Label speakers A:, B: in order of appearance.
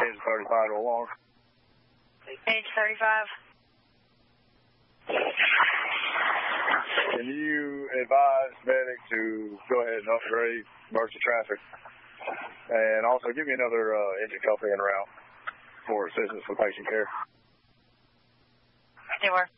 A: engine 35 to alarm.
B: Engine 35.
A: Can you advise medic to go ahead and upgrade emergency traffic? And also give me another engine company en route for assistance with patient care.
B: Anywhere.